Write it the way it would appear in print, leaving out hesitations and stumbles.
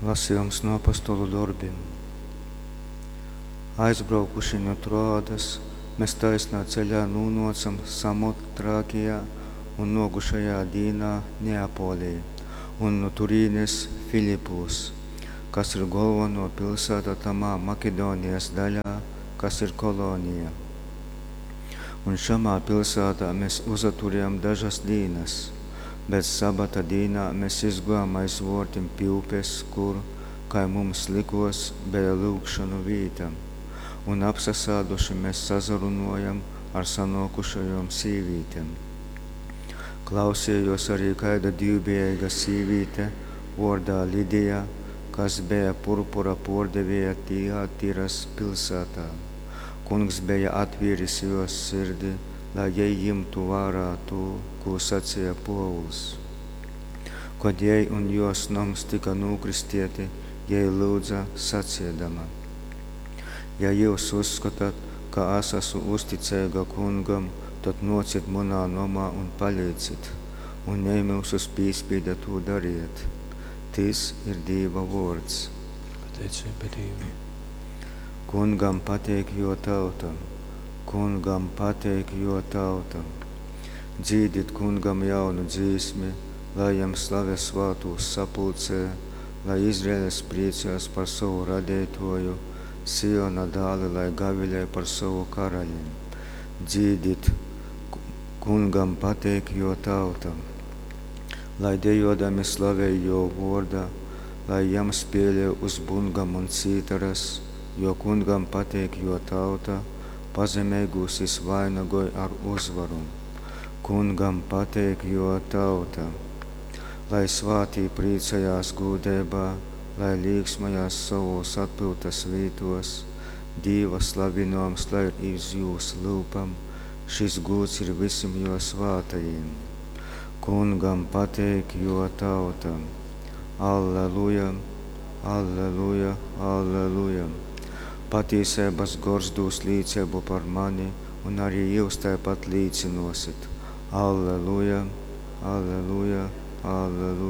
Lasījums no apostolu darbiem. Aizbraukuši no Troādas, mēs taisnā ceļā nonācam Samotrākijā un nogušajā Dīnā Neapolī, un no turīnes Filipos, kas ir galveno pilsēta tamā Makedonijas daļā, kas ir kolonija. Un šamā pilsētā mēs uzaturējām dažas dienas, bet sabata dienā mēs izgājām aiz vortiem pie upes, kur, kā mums likos, bija lūgšanu vieta, un apsasāduši mēs sazarunojam ar sanākušajām sīvītēm. Klausījos arī kāda divbijīga sīvīte vārdā Lidija, kas bija purpura pārdevēja Tiatīras pilsētā. Kungs bija atvīris jos sirdi, lai jai ņemtu vērā to, ko sacīja Pāvils. Kad jai un jos nams tika nokristieti, jai lūdza sacīdama: ja jūs uzskatāt, ka es esmu uzticīga Kungam, tad nāciet manā namā un palīdziet, un nemūsus pīspīda to dariet. Tas ir Dieva vārds. Pateicība Dievam. Kungam patīk jo tauta, Kungam patīk jo tauta. Dzīdit Kungam jaunu dzīsmi, lai jam slavē svātos sapulcē, lai Izraēlis priecās par savu radētoju, Siona dāli, lai gaviļai par savu karaļiem. Dzīdit Kungam patīk jo tauta, lai dejodami slavē jo vārdā, lai jam spēlē uz bungam un cītaras, jo Kungam patīk jo tauta, pazemīgus izvainagoja ar uzvaru. Kungam patīk jo tauta, lai svātī priecājās gūdībā, lai līksmojās savos atpiltas vītos, Dieva slavinājums, lai ir iz jūsu lūpam, šis gods ir visiem jo svātajiem. Kungam patīk jo tauta. Alleluja, alleluja, alleluja. Patiesības gars dos līdzību par mani, un arī jūs tāpat līdzinosit. Alleluja, alleluja, alleluja.